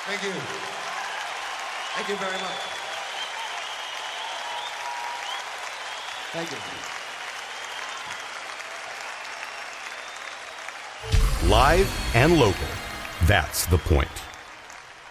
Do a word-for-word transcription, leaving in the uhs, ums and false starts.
Thank you. Thank you very much. Thank you. Live and local. That's the point.